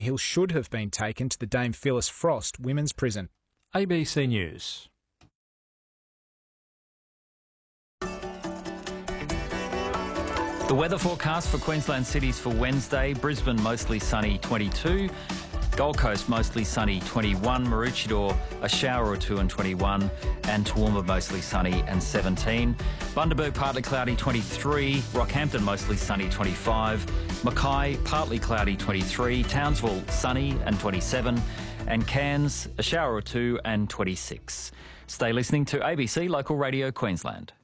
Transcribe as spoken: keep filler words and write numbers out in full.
Hill should have been taken to the Dame Phyllis Frost Women's Prison. A B C News. The weather forecast for Queensland cities for Wednesday: Brisbane mostly sunny twenty-two, Gold Coast mostly sunny twenty-one, Maroochydore a shower or two and twenty-one, and Toowoomba mostly sunny and seventeen. Bundaberg partly cloudy twenty-three, Rockhampton mostly sunny twenty-five, Mackay partly cloudy twenty-three, Townsville sunny and twenty-seven, and Cairns a shower or two and twenty-six. Stay listening to A B C Local Radio Queensland.